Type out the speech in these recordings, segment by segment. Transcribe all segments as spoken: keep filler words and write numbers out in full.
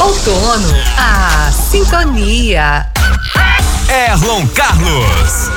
Outono, a sintonia. Erlon Carlos.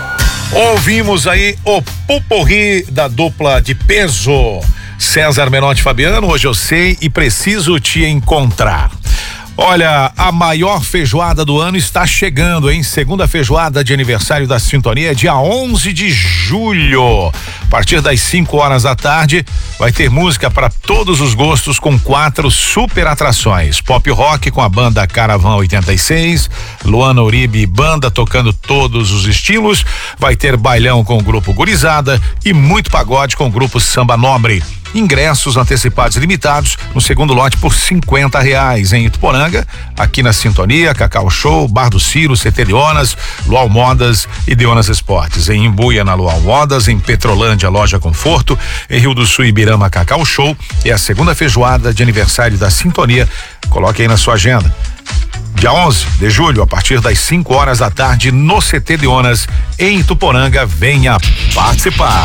Ouvimos aí o pupurri da dupla de peso. César Menotti Fabiano, hoje eu sei e preciso te encontrar. Olha, a maior feijoada do ano está chegando, hein? Segunda feijoada de aniversário da Sintonia é dia onze de julho. A partir das cinco horas da tarde, vai ter música para todos os gostos com quatro super atrações. Pop rock com a banda Caravan oitenta e seis, Luana Uribe banda tocando todos os estilos, vai ter bailão com o grupo Gurizada e muito pagode com o grupo Samba Nobre. Ingressos antecipados limitados no segundo lote por cinquenta reais em Ituporanga, aqui na Sintonia, Cacau Show, Bar do Ciro, C T Leonas, Luau Modas e Deonas Esportes. Em Imbuia, na Luau Modas, em Petrolândia, Loja Conforto, em Rio do Sul, Ibirama, Cacau Show. É a segunda feijoada de aniversário da Sintonia. Coloque aí na sua agenda. Dia onze de julho, a partir das cinco horas da tarde, no C T Leonas, em Ituporanga. Venha participar.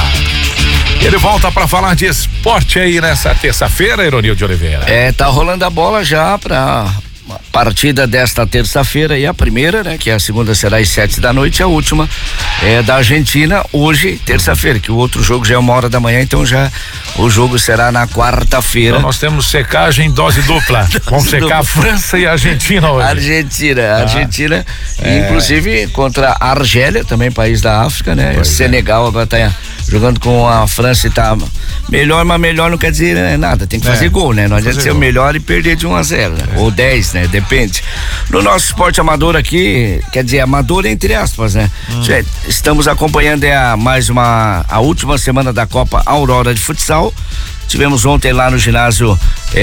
Ele volta para falar de esporte aí nessa terça-feira, Ironil de Oliveira. É, tá rolando a bola já pra partida desta terça-feira e a primeira, né? Que a segunda será às sete da noite, a última é da Argentina hoje, terça-feira, que o outro jogo já é uma hora da manhã, então já o jogo será na quarta-feira. Então nós temos secagem dose dupla. Dose Vamos secar dupla. A França e a Argentina hoje. Argentina, ah, Argentina, é. Inclusive contra a Argélia, também país da África, né? Pois Senegal é. Agora tá jogando com a França e tá melhor, mas melhor não quer dizer né, nada, tem que fazer é. gol, né? Não adianta ser o melhor e perder de um a zero, né? É. Ou dez, né? Depende. No nosso esporte amador aqui, quer dizer, amador entre aspas, né? Hum. Estamos acompanhando é, a, mais uma, a última semana da Copa Aurora de Futsal. Tivemos ontem lá no ginásio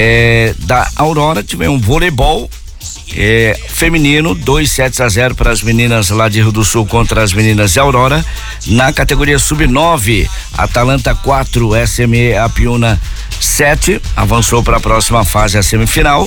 é, da Aurora, tivemos um voleibol É, feminino, dois sets a zero para as meninas lá de Rio do Sul contra as meninas de Aurora. Na categoria sub nove, Atalanta quatro, S M E Apiúna sete, avançou para a próxima fase, a semifinal.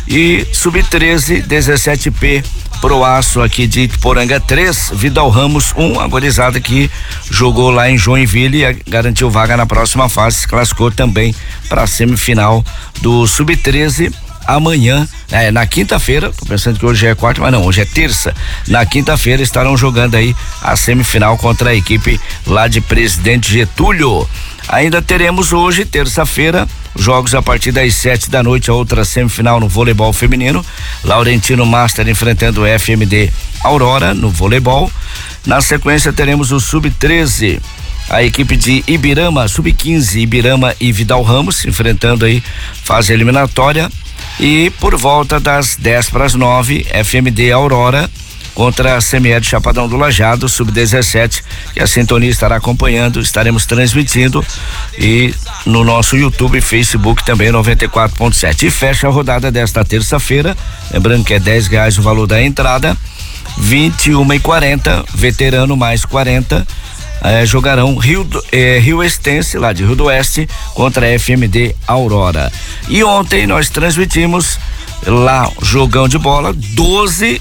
E sub treze, dezessete P, Proaço aqui de Ituporanga três, Vidal Ramos um, a gorizada que jogou lá em Joinville e garantiu vaga na próxima fase, se classificou também para a semifinal do sub treze. Amanhã, é, na quinta-feira, tô pensando que hoje é quarta, mas não, hoje é terça. Na quinta-feira estarão jogando aí a semifinal contra a equipe lá de Presidente Getúlio. Ainda teremos hoje, terça-feira, jogos a partir das sete da noite, a outra semifinal no voleibol feminino. Laurentino Master enfrentando o F M D Aurora no voleibol. Na sequência teremos o sub treze. A equipe de Ibirama, sub quinze, Ibirama e Vidal Ramos enfrentando aí fase eliminatória. E por volta das dez para as nove, F M D Aurora contra a C M E de Chapadão do Lajeado, sub dezessete, que a Sintonia estará acompanhando, estaremos transmitindo e no nosso YouTube e Facebook também noventa e quatro ponto sete. E fecha a rodada desta terça-feira, lembrando que é dez reais o valor da entrada, vinte e uma e quarenta, veterano mais quarenta. Eh, jogarão Rio, eh, Rio Estense, lá de Rio do Oeste, contra a F M D Aurora. E ontem nós transmitimos lá jogão de bola, doze